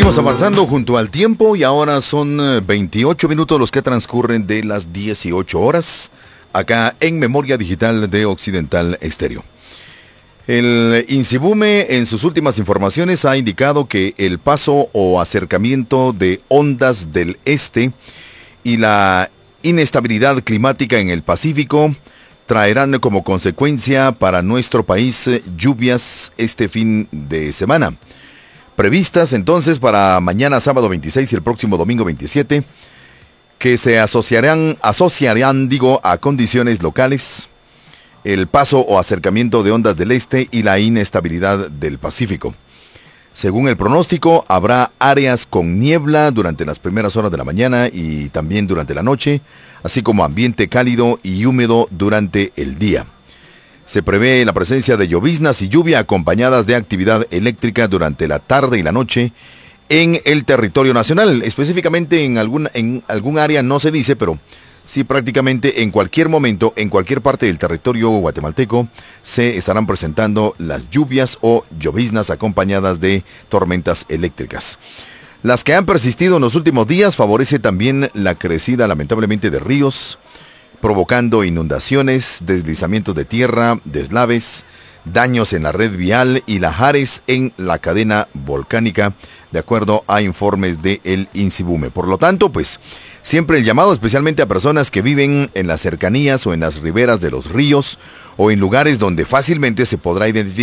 Seguimos avanzando junto al tiempo y ahora son 28 minutos los que transcurren de las 18 horas acá en Memoria Digital de Occidental Estéreo. El INSIBUME en sus últimas informaciones ha indicado que el paso o acercamiento de ondas del este y la inestabilidad climática en el Pacífico traerán como consecuencia para nuestro país lluvias este fin de semana. Previstas entonces para mañana sábado 26 y el próximo domingo 27, que se asociarán a condiciones locales, el paso o acercamiento de ondas del este y la inestabilidad del Pacífico. Según el pronóstico, habrá áreas con niebla durante las primeras horas de la mañana y también durante la noche, así como ambiente cálido y húmedo durante el día. Se prevé la presencia de lloviznas y lluvia acompañadas de actividad eléctrica durante la tarde y la noche en el territorio nacional. Específicamente en algún área no se dice, pero sí prácticamente en cualquier momento, en cualquier parte del territorio guatemalteco, se estarán presentando las lluvias o lloviznas acompañadas de tormentas eléctricas. Las que han persistido en los últimos días favorece también la crecida lamentablemente de ríos, provocando inundaciones, deslizamientos de tierra, deslaves, daños en la red vial y lahares en la cadena volcánica, de acuerdo a informes de el INSIBUME. Por lo tanto, pues, siempre el llamado especialmente a personas que viven en las cercanías o en las riberas de los ríos o en lugares donde fácilmente se podrá identificar